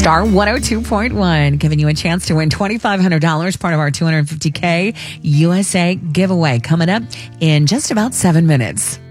Star 102.1, giving you a chance to win $2,500, part of our $250K USA giveaway, coming up in just about 7 minutes.